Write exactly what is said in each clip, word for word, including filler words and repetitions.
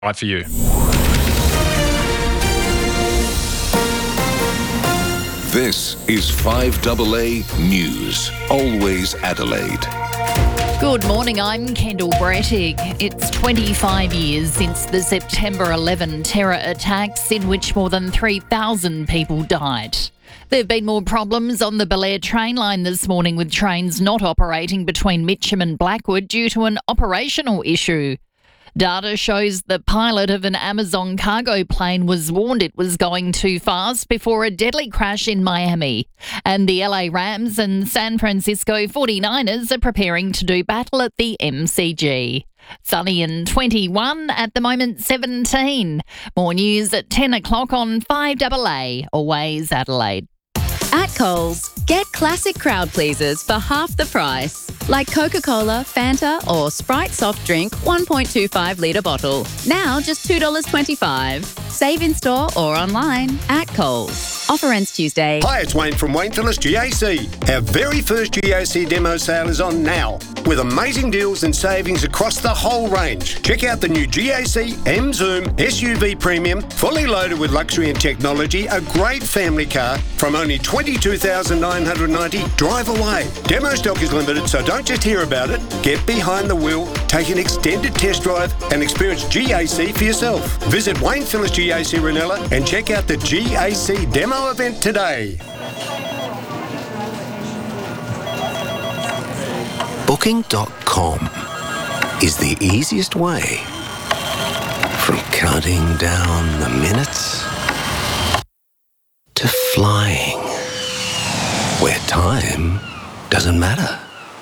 right for you. This is five A A News, always Adelaide. Good morning, I'm Kendall Brettig. It's twenty-five years since the September eleventh terror attacks in which more than three thousand people died. There have been more problems on the Belair train line this morning, with trains not operating between Mitcham and Blackwood due to an operational issue. Data shows the pilot of an Amazon cargo plane was warned it was going too fast before a deadly crash in Miami. And the L A Rams and San Francisco forty-niners are preparing to do battle at the M C G. Sunny and twenty-one, at the moment seventeen. More news at ten o'clock on five A A, always Adelaide. At Coles, get classic crowd pleasers for half the price. Like Coca-Cola, Fanta or Sprite soft drink one point two five litre bottle. Now just two dollars twenty-five. Save in store or online at Coles. Offer ends Tuesday. Hi, it's Wayne from Wayne Phillips G A C. Our very first G A C demo sale is on now, with amazing deals and savings across the whole range. Check out the new G A C M Zoom S U V Premium, fully loaded with luxury and technology, a great family car from only twenty-two thousand nine hundred ninety dollars. Drive away. Demo stock is limited, so don't just hear about it. Get behind the wheel, take an extended test drive and experience G A C for yourself. Visit Wayne Phillips G A C Ranella and check out the G A C demo event today. Booking dot com is the easiest way from counting down the minutes to flying, where time doesn't matter.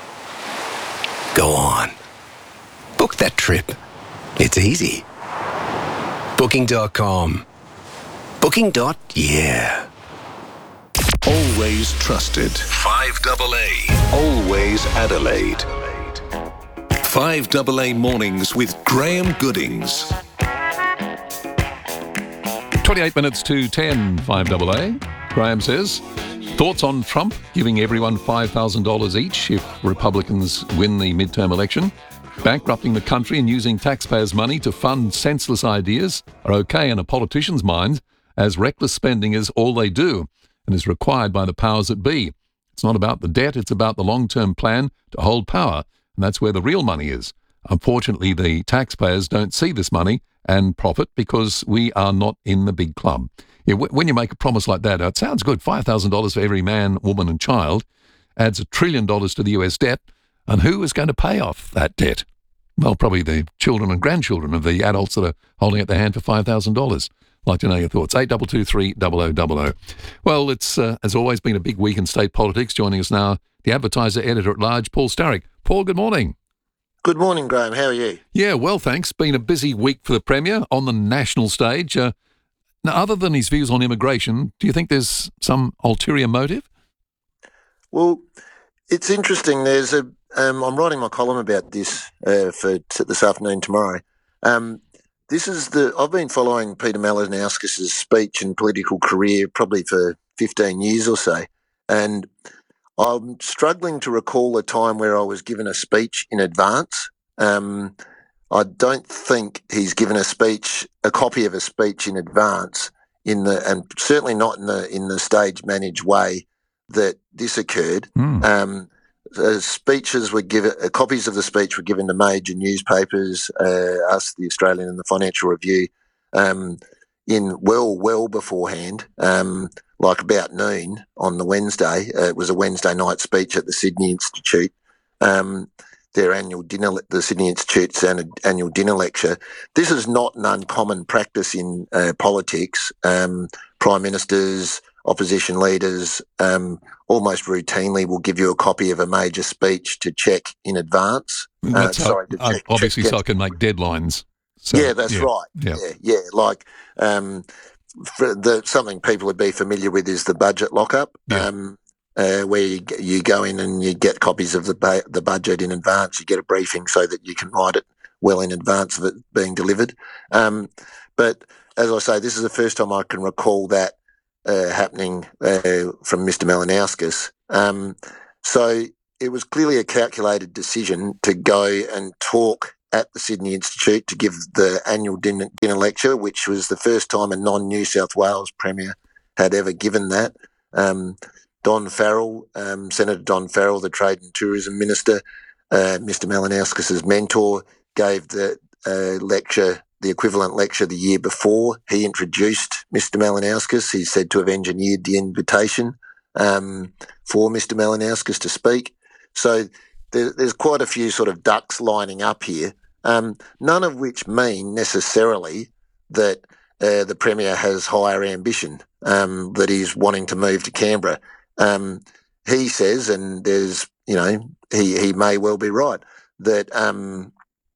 Go on. Book that trip. It's easy. Booking dot com. Booking. Yeah. Always trusted. five A A, always Adelaide. five A A Mornings with Graham Goodings. twenty-eight minutes to ten, five A A. Graham says, thoughts on Trump giving everyone five thousand dollars each if Republicans win the midterm election? Bankrupting the country and using taxpayers' money to fund senseless ideas are okay in a politician's mind, as reckless spending is all they do and is required by the powers that be. It's not about the debt, it's about the long-term plan to hold power, and that's where the real money is. Unfortunately, the taxpayers don't see this money and profit because we are not in the big club. Yeah, when you make a promise like that, it sounds good. five thousand dollars for every man, woman and child adds a trillion dollars to the U S debt. And who is going to pay off that debt? Well, probably the children and grandchildren of the adults that are holding out their hand for five thousand dollars. I'd like to know your thoughts. eight two two three zero zero zero zero. Well, it's, uh, as always, been a big week in state politics. Joining us now, the Advertiser Editor-at-Large, Paul Starrick. Paul, good morning. Good morning, Graham. How are you? Yeah, well, thanks. Been a busy week for the Premier on the national stage. Uh, now, other than his views on immigration, do you think there's some ulterior motive? Well, it's interesting. There's a. Um, I'm writing my column about this uh, for t- this afternoon tomorrow. Um, this is the. I've been following Peter Malinauskas' speech and political career probably for fifteen years or so, and I'm struggling to recall a time where I was given a speech in advance. Um, I don't think he's given a speech, a copy of a speech in advance, in the, and certainly not in the in the stage managed way that this occurred. Mm. Um, uh, speeches were given, uh, copies of the speech were given to major newspapers, uh, us, the Australian and the Financial Review, um, in well, well beforehand, um, like about noon on the Wednesday. Uh, it was a Wednesday night speech at the Sydney Institute. Um, their annual dinner, the Sydney Institute's annual dinner lecture. This is not an uncommon practice in uh, politics. Um, prime ministers, opposition leaders um, almost routinely will give you a copy of a major speech to check in advance. That's uh, how, sorry, to uh, check, obviously check, so I can make deadlines. So, yeah, that's yeah, right. Yeah, yeah, yeah. Like um, for the, something people would be familiar with is the budget lockup. Yeah. Um, Uh, where you, you go in and you get copies of the ba- the budget in advance. You get a briefing so that you can write it well in advance of it being delivered. Um, but as I say, this is the first time I can recall that uh, happening uh, from Mister Malinauskas. Um, so it was clearly a calculated decision to go and talk at the Sydney Institute to give the annual dinner, dinner lecture, which was the first time a non-New South Wales Premier had ever given that. Um, Don Farrell, um, Senator Don Farrell, the Trade and Tourism Minister, uh, Mister Malinowskis' mentor, gave the uh, lecture, the equivalent lecture the year before. He introduced Mister Malinowskis. He's said to have engineered the invitation um, for Mister Malinowskis to speak. So there, there's quite a few sort of ducks lining up here, um, none of which mean necessarily that uh, the Premier has higher ambition, um, that he's wanting to move to Canberra. Um, he says, and there's, you know, he, he may well be right, that um,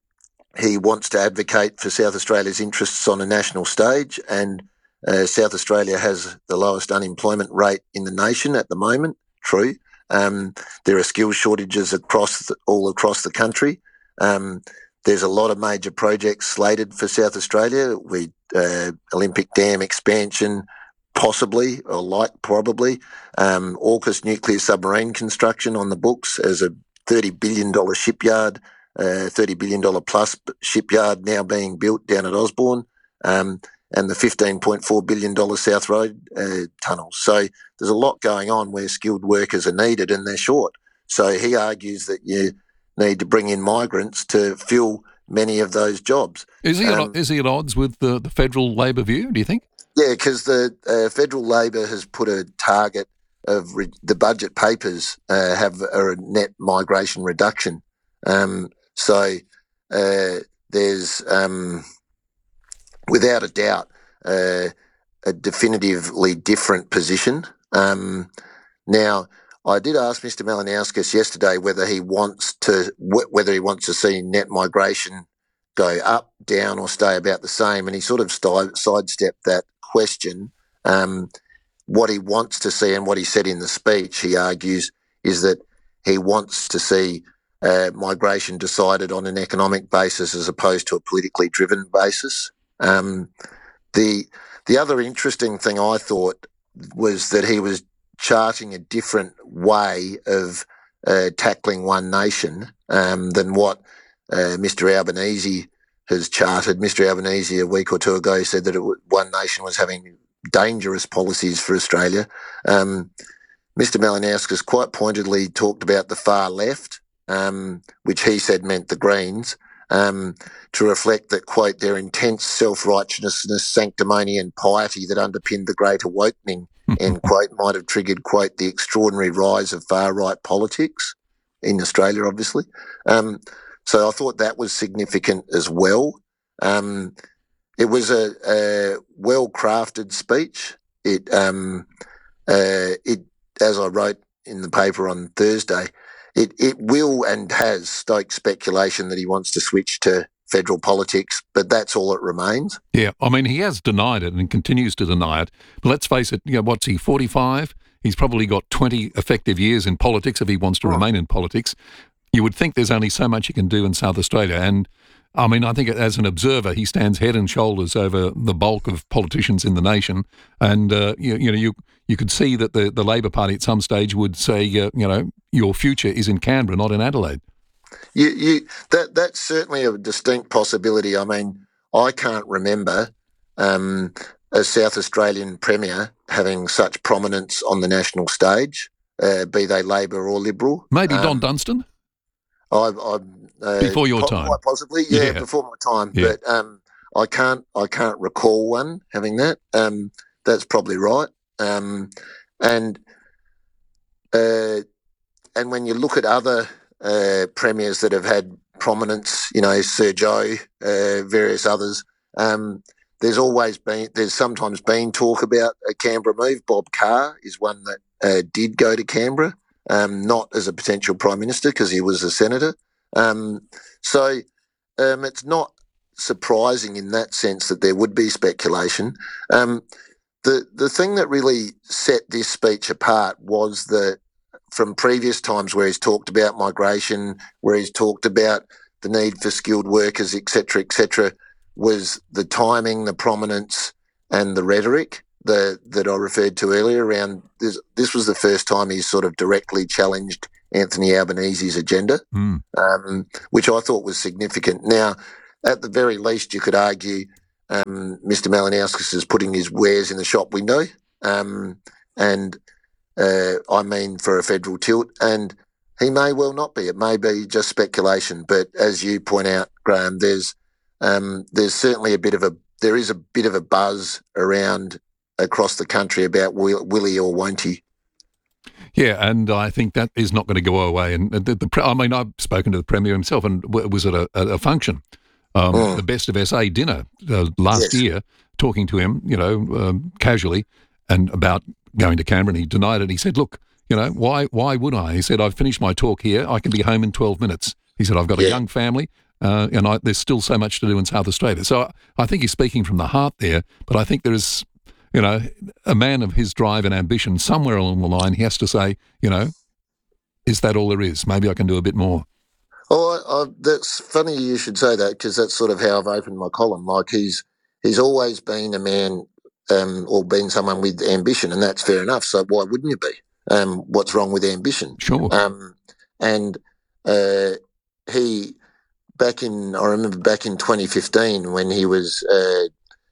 he wants to advocate for South Australia's interests on a national stage, and uh, South Australia has the lowest unemployment rate in the nation at the moment. True. Um, there are skills shortages across the, all across the country. Um, there's a lot of major projects slated for South Australia. We uh, Olympic Dam expansion, possibly, or like probably. Um, AUKUS nuclear submarine construction on the books as a thirty billion dollars shipyard, uh, thirty billion dollars plus shipyard now being built down at Osborne, um, and the fifteen point four billion dollars South Road uh, tunnel. So there's a lot going on where skilled workers are needed and they're short. So he argues that you need to bring in migrants to fill many of those jobs. Is he, um, at, is he at odds with the, the federal Labor view, do you think? Yeah, because the uh, federal Labor has put a target of re- the budget papers uh, have a net migration reduction. Um, so uh, there's, um, without a doubt, uh, a definitively different position. Um, now, I did ask Mister Malinowskis yesterday whether he wants to wh- whether he wants to see net migration go up, down, or stay about the same, and he sort of sti- sidestepped that question. Um, what he wants to see, and what he said in the speech, he argues, is that he wants to see uh, migration decided on an economic basis as opposed to a politically driven basis. Um, the the other interesting thing I thought was that he was charting a different way of uh, tackling One Nation um, than what uh, Mister Albanese has charted. Mister Albanese a week or two ago said that it w- One Nation was having dangerous policies for Australia. Um, Mister Malinowskis quite pointedly talked about the far left, um, which he said meant the Greens, um, to reflect that, quote, their intense self-righteousness, sanctimony and piety that underpinned the Great Awakening, end quote, might have triggered, quote, the extraordinary rise of far-right politics in Australia, obviously. Um, so I thought that was significant as well. Um, it was a, a well-crafted speech. It, um, uh, it, as I wrote in the paper on Thursday, it, it will and has stoked speculation that he wants to switch to federal politics, but that's all that remains. Yeah, I mean, he has denied it and continues to deny it. But let's face it, you know, what's he, forty-five? He's probably got twenty effective years in politics if he wants to oh. remain in politics. You would think there's only so much he can do in South Australia. And, I mean, I think as an observer, he stands head and shoulders over the bulk of politicians in the nation. And, uh, you, you know, you you could see that the, the Labor Party at some stage would say, uh, you know, your future is in Canberra, not in Adelaide. You, you, that that's certainly a distinct possibility. I mean, I can't remember um, a South Australian Premier having such prominence on the national stage, uh, be they Labor or Liberal. Maybe um, Don Dunstan? I, I, uh, before your po- time? Quite possibly, yeah, yeah, before my time. Yeah. But um, I can't, I can't recall one having that. Um, that's probably right. Um, and uh, and when you look at other Uh, premiers that have had prominence, you know, Sir Joe, uh, various others. Um, there's always been, there's sometimes been talk about a Canberra move. Bob Carr is one that uh, did go to Canberra, um, not as a potential Prime Minister because he was a senator. Um, so um, it's not surprising in that sense that there would be speculation. Um, the the thing that really set this speech apart was that from previous times where he's talked about migration, where he's talked about the need for skilled workers, et cetera, et cetera, was the timing, the prominence and the rhetoric the, that I referred to earlier around this. This was the first time he's sort of directly challenged Anthony Albanese's agenda, Mm. um, which I thought was significant. Now, at the very least, you could argue um, Mister Malinauskas is putting his wares in the shop window, um, and uh, I mean for a federal tilt, and he may well not be. It may be just speculation, but as you point out, Graham, there's um, there's certainly a bit of a there is a bit of a buzz around across the country about will, will he or won't he. Yeah, and I think that is not going to go away. And the, the I mean, I've spoken to the Premier himself, and w- was at a, a function, um, Mm. the Best of S A dinner uh, last Yes. year, talking to him, you know, um, casually, and about going to Canberra, and he denied it. He said, look, you know, why why would I? He said, I've finished my talk here. I can be home in twelve minutes. He said, I've got a Yeah. young family, uh, and I, there's still so much to do in South Australia. So I, I think he's speaking from the heart there, but I think there is, you know, a man of his drive and ambition, somewhere along the line, he has to say, you know, is that all there is? Maybe I can do a bit more. Oh, I, I, that's funny you should say that, because that's sort of how I've opened my column. Like he's he's always been a man, um, or been someone with ambition, and that's fair enough. So why wouldn't you be? Um, what's wrong with ambition? Sure. Um, and uh, he back in I remember back in twenty fifteen when he was uh,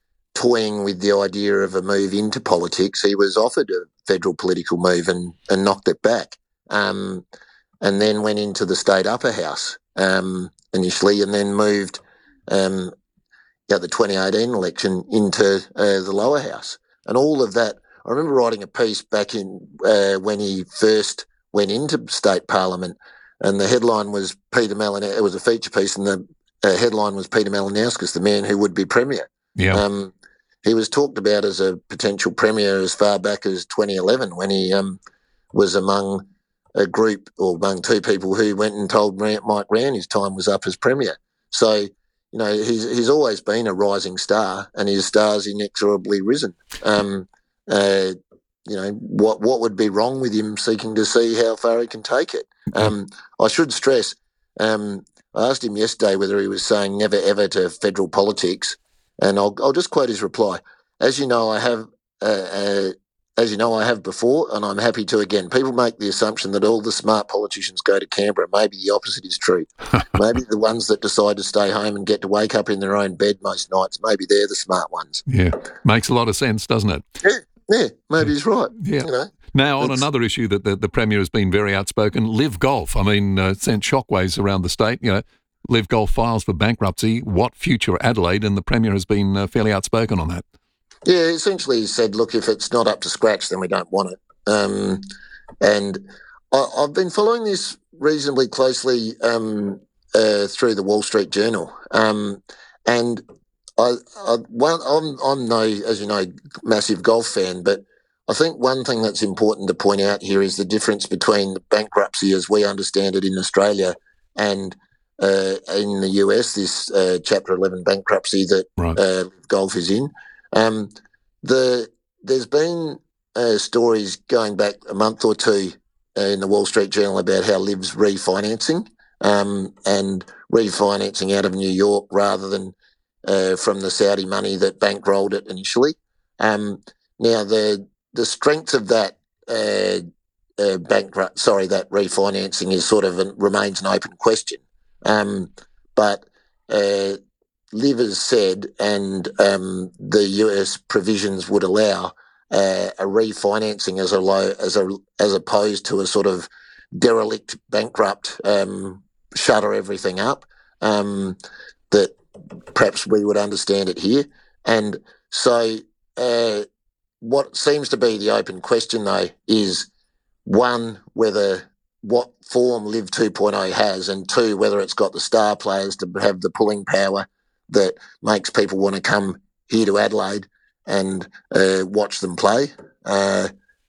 toying with the idea of a move into politics, he was offered a federal political move and, and knocked it back. Um, and then went into the state upper house um, initially, and then moved um, at the twenty eighteen election into uh, the lower house. And all of that, I remember writing a piece back in uh, when he first went into state parliament, and the headline was Peter Malinauskas. It was a feature piece, and the uh, headline was Peter Malinauskas, the man who would be premier. Yeah. Um, he was talked about as a potential premier as far back as twenty eleven, when he um, was among a group or among two people who went and told Mike Rann his time was up as premier. So, you know, he's he's always been a rising star, and his star's inexorably risen. Um, uh, you know, what what would be wrong with him seeking to see how far he can take it? Um, I should stress, um, I asked him yesterday whether he was saying never ever to federal politics, and I'll, I'll just quote his reply. As you know, I have... Uh, uh, As you know, I have before, and I'm happy to again. People make the assumption that all the smart politicians go to Canberra. Maybe the opposite is true. Maybe the ones that decide to stay home and get to wake up in their own bed most nights, maybe they're the smart ones. Yeah. Makes a lot of sense, doesn't it? Yeah, yeah, maybe he's right. Yeah. You know, Now, on It's- another issue that the, the Premier has been very outspoken, Live Golf. I mean, uh, sent shockwaves around the state. You know, Live Golf files for bankruptcy. What future Adelaide? And the Premier has been uh, fairly outspoken on that. Yeah, essentially he said, look, if it's not up to scratch, then we don't want it. Um, and I, I've been following this reasonably closely um, uh, through the Wall Street Journal. Um, and I, I, one, I'm, I'm no, as you know, massive golf fan, but I think one thing that's important to point out here is the difference between bankruptcy as we understand it in Australia and uh, in the U S, this uh, Chapter eleven bankruptcy that Right. uh, golf is in. Um, the there's been uh, stories going back a month or two uh, in the Wall Street Journal about how Liv's refinancing um, and refinancing out of New York rather than uh, from the Saudi money that bankrolled it initially. Um, now the the strength of that uh, uh, bankrupt, sorry, that refinancing is sort of an, remains an open question, um, but. Uh, Liv has said, and um, the U S provisions would allow uh, a refinancing as a low, as a as opposed to a sort of derelict, bankrupt, um, shutter everything up. Um, that perhaps we would understand it here, and so uh, what seems to be the open question though is one, whether what form Liv two point oh has, and two, whether it's got the star players to have the pulling power that makes people want to come here to Adelaide and uh, watch them play. Uh,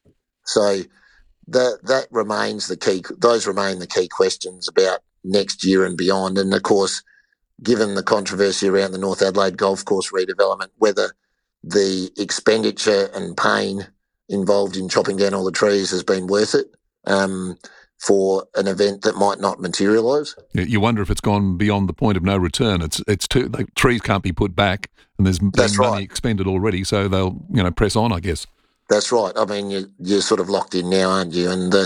so that that remains the key. Those remain the key questions about next year and beyond. And of course, given the controversy around the North Adelaide Golf Course redevelopment, whether the expenditure and pain involved in chopping down all the trees has been worth it um, for an event that might not materialise. You- You wonder if it's gone beyond the point of no return. It's it's too like, trees can't be put back, and there's been That's money right. expended already, so they'll you know press on, I guess. That's right. I mean, you, you're sort of locked in now, aren't you? And the,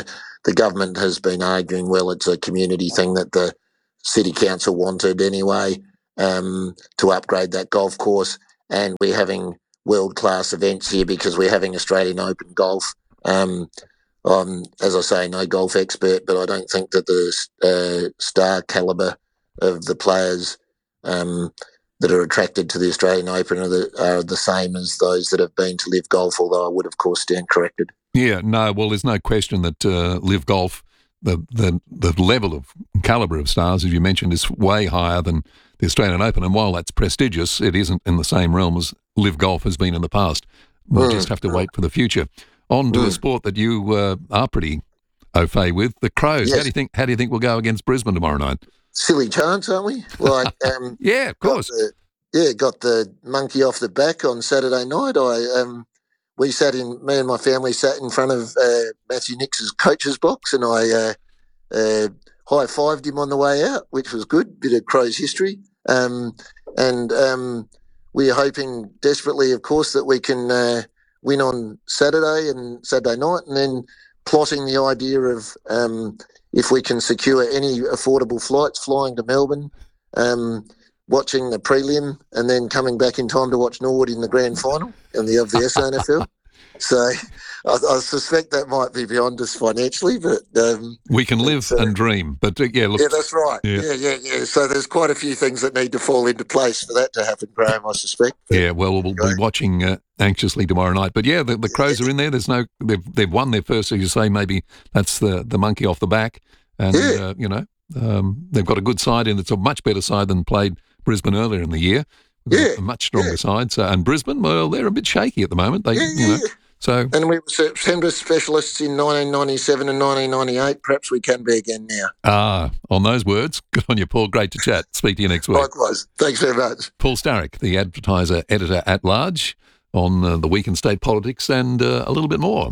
the government has been arguing, well, it's a community thing that the City Council wanted anyway, um, to upgrade that golf course. And we're having world-class events here because we're having Australian Open golf. Um, I'm, as I say, no golf expert, but I don't think that the uh, star calibre of the players um, that are attracted to the Australian Open are the, are the same as those that have been to Live Golf, although I would, of course, stand corrected. Yeah, no, well, there's no question that uh, Live Golf, the, the the level of calibre of stars, as you mentioned, is way higher than the Australian Open. And while that's prestigious, it isn't in the same realm as Live Golf has been in the past. We'll mm. just have to wait for the future. On to mm. a sport that you uh, are pretty au fait with, the Crows. Yes. How do you think? How do you think we'll go against Brisbane tomorrow night? Silly chance, aren't we? Like, um, yeah, of course. The, yeah, got the monkey off the back on Saturday night. I um, we sat in, me and my family sat in front of uh, Matthew Nix's coach's box, and I uh, uh, high-fived him on the way out, which was good. Bit of Crows history, um, and um, we are hoping desperately, of course, that we can. Uh, win on Saturday and Saturday night, and then plotting the idea of um, if we can secure any affordable flights flying to Melbourne, um, watching the prelim, and then coming back in time to watch Norwood in the grand final in the of the S A N F L. So I, I suspect that might be beyond us financially, but um, we can live uh, and dream. But uh, yeah, look, yeah, that's right. Yeah. yeah, yeah, yeah. So there's quite a few things that need to fall into place for that to happen, Graham, I suspect. But, yeah, well, we'll be watching uh, anxiously tomorrow night. But yeah, the, the Crows are in there. There's no, they've they've won their first, as you say. Maybe that's the the monkey off the back, and yeah. uh, you know um, they've got a good side, and it's a much better side than played Brisbane earlier in the year. Yeah, a much stronger yeah. side. So, and Brisbane, well, they're a bit shaky at the moment. They, yeah, you know. Yeah. So, and we were September specialists in nineteen ninety-seven and nineteen ninety-eight. Perhaps we can be again now. Ah, on those words, good on you, Paul. Great to chat. Speak to you next week. Likewise. Thanks very much. Paul Starrick, the Advertiser Editor at Large, on uh, the week in state politics and uh, a little bit more.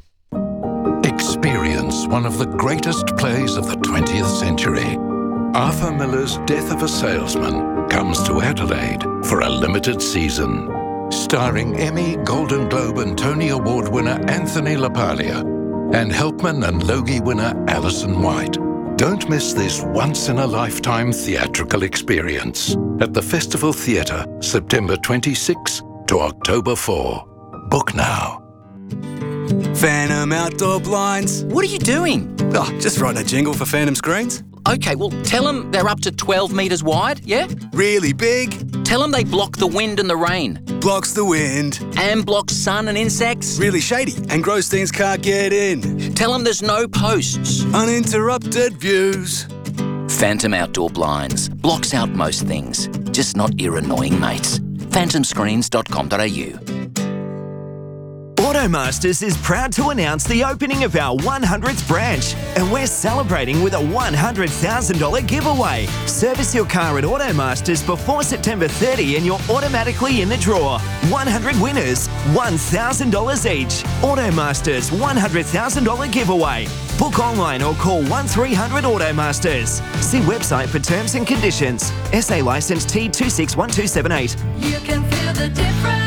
Experience one of the greatest plays of the twentieth century. Arthur Miller's Death of a Salesman comes to Adelaide for a limited season. Starring Emmy, Golden Globe and Tony Award winner Anthony LaPaglia and Helpman and Logie winner Alison White. Don't miss this once-in-a-lifetime theatrical experience at the Festival Theatre, September twenty-sixth to October fourth. Book now. Phantom Outdoor Blinds. What are you doing? Oh, just writing a jingle for Phantom Screens. Okay, well, tell them they're up to twelve metres wide, yeah? Really big. Tell them they block the wind and the rain. Blocks the wind. And blocks sun and insects. Really shady, and gross things can't get in. Tell them there's no posts. Uninterrupted views. Phantom Outdoor Blinds. Blocks out most things, just not your annoying mates. phantom screens dot com dot a u. Automasters is proud to announce the opening of our one hundredth branch, and we're celebrating with a one hundred thousand dollars giveaway. Service your car at Automasters before September thirtieth and you're automatically in the draw. one hundred winners, one thousand dollars each. Automasters one hundred thousand dollars giveaway. Book online or call one three hundred Automasters. See website for terms and conditions. S A licence T two six one two seven eight. You can feel the difference.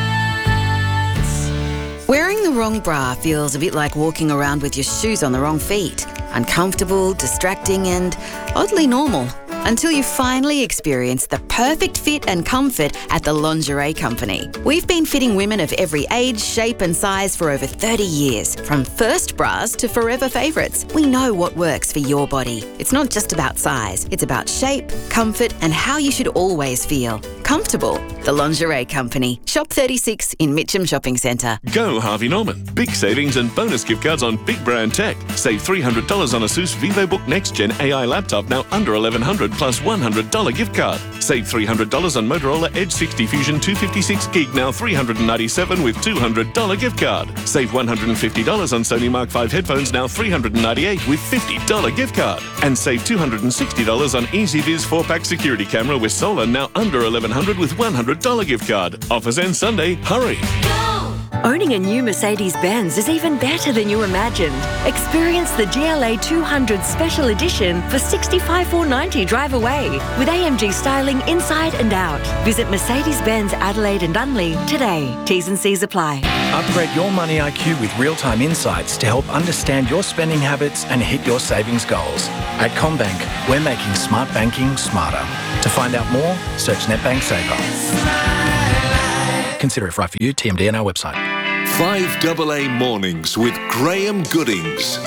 Wearing the wrong bra feels a bit like walking around with your shoes on the wrong feet. Uncomfortable, distracting and oddly normal. Until you finally experience the perfect fit and comfort at the Lingerie Company. We've been fitting women of every age, shape and size for over thirty years. From first bras to forever favourites, we know what works for your body. It's not just about size, it's about shape, comfort and how you should always feel. Comfortable. The Lingerie Company. Shop thirty-six in Mitcham Shopping Centre. Go Harvey Norman. Big savings and bonus gift cards on big brand tech. Save three hundred dollars on ASUS VivoBook Next Gen A I laptop now under eleven hundred dollars plus one hundred dollars gift card. Save three hundred dollars on Motorola Edge sixty Fusion two fifty-six gig now three hundred ninety-seven dollars with two hundred dollars gift card. Save one hundred fifty dollars on Sony Mark five headphones now three hundred ninety-eight dollars with fifty dollars gift card. And save two hundred sixty dollars on EasyViz four pack security camera with solar now under eleven hundred dollars with one hundred dollars gift card. Offers end Sunday. Hurry! Go! Owning a new Mercedes-Benz is even better than you imagined. Experience the G L A two hundred Special Edition for sixty-five thousand four hundred ninety dollars drive away with A M G styling inside and out. Visit Mercedes-Benz Adelaide and Unley today. T's and C's apply. Upgrade your money I Q with real-time insights to help understand your spending habits and hit your savings goals. At CommBank, we're making smart banking smarter. To find out more, search NetBank Saver. Consider if right for you. T M D on our website. five double A Mornings with Graham Goodings.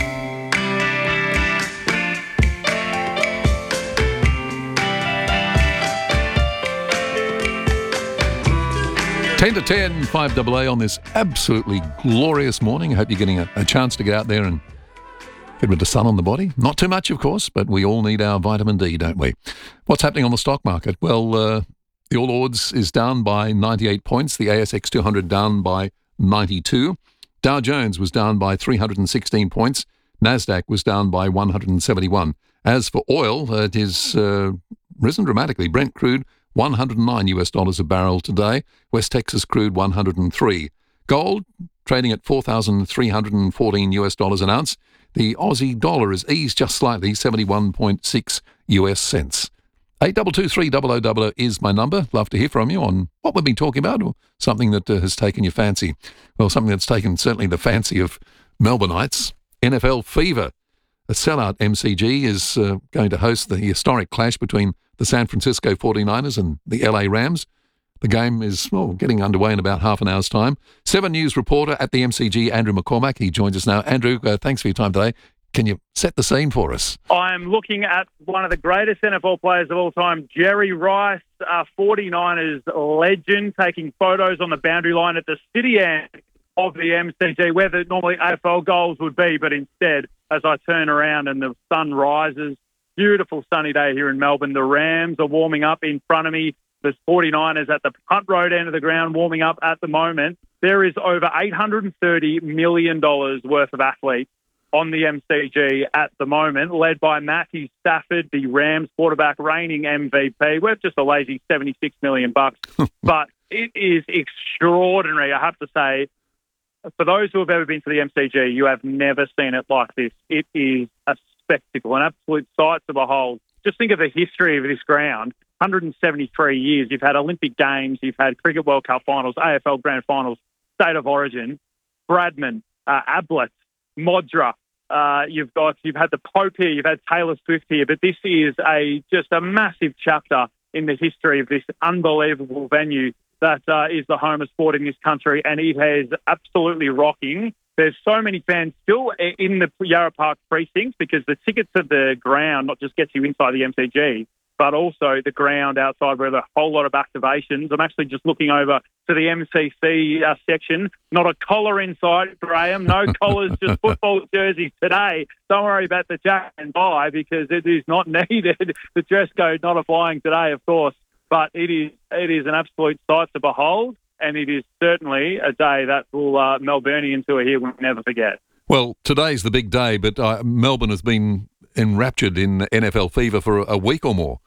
ten to ten, five double A on this absolutely glorious morning. I hope you're getting a, a chance to get out there and get a bit of sun on the body. Not too much, of course, but we all need our vitamin D, don't we? What's happening on the stock market? Well, uh, the All Ords is down by ninety-eight points. The A S X two hundred down by ninety-two. Dow Jones was down by three hundred sixteen points. Nasdaq was down by one hundred seventy-one. As for oil, uh, it is uh, risen dramatically. Brent crude, one hundred nine US dollars a barrel today. West Texas crude, one hundred three. Gold trading at four thousand three hundred fourteen US dollars an ounce. The Aussie dollar has eased just slightly, seventy-one point six US cents. eight two two three double oh double oh is my number. Love to hear from you on what we've been talking about or something that uh, has taken your fancy. Well, something that's taken certainly the fancy of Melbourneites. N F L fever. A sellout M C G is uh, going to host the historic clash between the San Francisco forty-niners and the L A Rams. The game is well, getting underway in about half an hour's time. Seven News reporter at the M C G, Andrew McCormack. He joins us now. Andrew, uh, thanks for your time today. Can you set the scene for us? I'm looking at one of the greatest N F L players of all time, Jerry Rice, uh, forty-niners legend, taking photos on the boundary line at the city end of the M C G, where the normally A F L goals would be, but instead, as I turn around and the sun rises, beautiful sunny day here in Melbourne. The Rams are warming up in front of me. The forty-niners at the Hunt Road end of the ground warming up at the moment. There is over eight hundred thirty million dollars worth of athletes on the M C G at the moment, led by Matthew Stafford, the Rams quarterback, reigning M V P. Worth just a lazy seventy-six million bucks, but it is extraordinary, I have to say. For those who have ever been to the M C G, you have never seen it like this. It is a spectacle, an absolute sight to behold. Just think of the history of this ground. one hundred seventy-three years. You've had Olympic Games, you've had Cricket World Cup finals, A F L Grand Finals, State of Origin, Bradman, uh, Ablett, Modra. Uh, you've got you've had the Pope here, you've had Taylor Swift here, but this is a just a massive chapter in the history of this unbelievable venue that uh, is the home of sport in this country, and it is absolutely rocking. There's so many fans still in the Yarra Park precincts because the ticket to the ground not just gets you inside the M C G, but also the ground outside where there's a whole lot of activations. I'm actually just looking over to the M C C uh, section. Not a collar inside, Graham. No collars, just football jerseys today. Don't worry about the jack and tie because it is not needed. The dress code not applying today, of course. But it is it is an absolute sight to behold, and it is certainly a day that will uh, Melburnians who are here will never forget. Well, today's the big day, but uh, Melbourne has been enraptured in N F L fever for a, a week or more.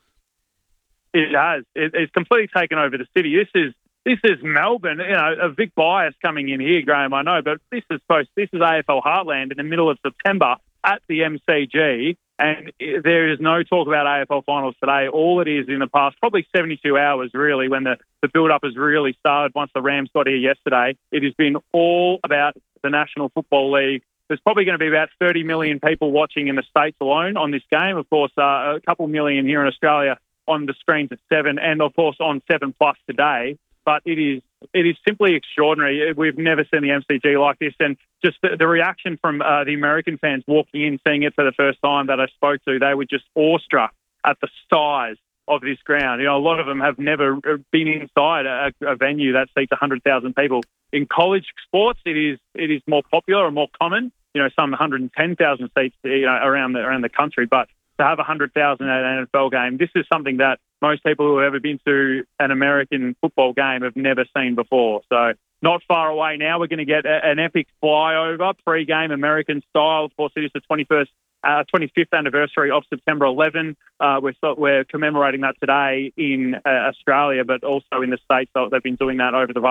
It has. It, it's completely taken over the city. This is this is Melbourne. You know, a Vic bias coming in here, Graham. I know, but this is supposed. This is A F L Heartland in the middle of September at the M C G. And there is no talk about A F L finals today. All it is in the past, probably seventy-two hours, really, when the, the build-up has really started once the Rams got here yesterday, it has been all about the National Football League. There's probably going to be about thirty million people watching in the States alone on this game. Of course, uh, a couple million here in Australia on the screens at seven, and, of course, on seven plus today. But it is it is simply extraordinary. We've never seen the M C G like this. And just the, the reaction from uh, the American fans walking in, seeing it for the first time that I spoke to, they were just awestruck at the size of this ground. You know, a lot of them have never been inside a, a venue that seats one hundred thousand people. In college sports, it is it is more popular or more common. You know, some one hundred ten thousand seats, you know, around the around the country. But to have one hundred thousand at an N F L game, this is something that most people who have ever been to an American football game have never seen before. So not far away now, we're going to get a, an epic flyover, pre-game American style. Of course, it is the twenty-first, uh, twenty-fifth anniversary of September eleventh. Uh, we're, we're commemorating that today in uh, Australia, but also in the States. So they've been doing that over the past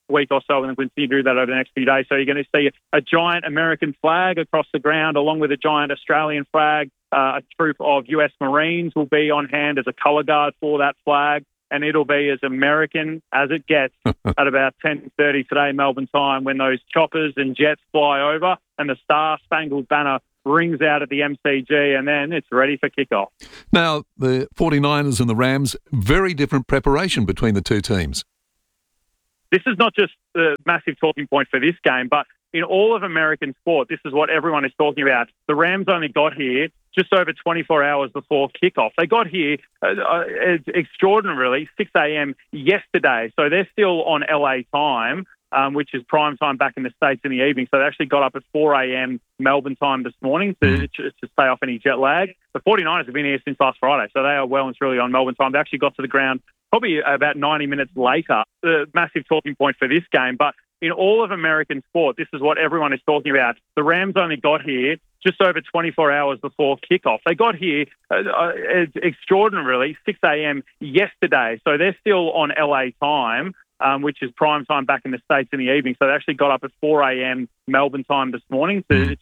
week or so, and then continue to do that over the next few days. So you're going to see a giant American flag across the ground, along with a giant Australian flag. Uh, a troop of U S Marines will be on hand as a colour guard for that flag, and it'll be as American as it gets at about ten thirty today Melbourne time, when those choppers and jets fly over and the Star-Spangled Banner rings out at the M C G, and then it's ready for kickoff. Now, the forty-niners and the Rams, very different preparation between the two teams. This is not just the massive talking point for this game, but in all of American sport, this is what everyone is talking about. The Rams only got here just over twenty-four hours before kickoff. They got here uh, uh, extraordinarily six a.m. yesterday, so they're still on L A time, um, which is prime time back in the States in the evening. So they actually got up at four a.m. Melbourne time this morning to, to, to stay off any jet lag. The forty-niners have been here since last Friday, so they are well and truly on Melbourne time. They actually got to the ground probably about ninety minutes later. The massive talking point for this game, but in all of American sport, this is what everyone is talking about. The Rams only got here just over twenty-four hours before kickoff. They got here uh, uh, extraordinarily six a.m. yesterday, so they're still on L A time, um, which is prime time back in the States in the evening. So they actually got up at four a.m. Melbourne time this morning to,